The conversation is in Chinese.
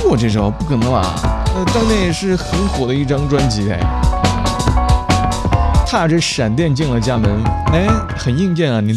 过这首，不可能吧？当年也是很火的一张专辑哎。踏着闪电进了家门，哎，很硬件啊！你